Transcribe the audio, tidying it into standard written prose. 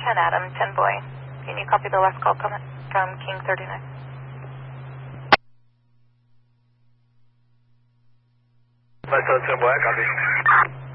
Adam, 10 Boy. Can you copy the last call from King 39? Myself, 10 Boy, copy.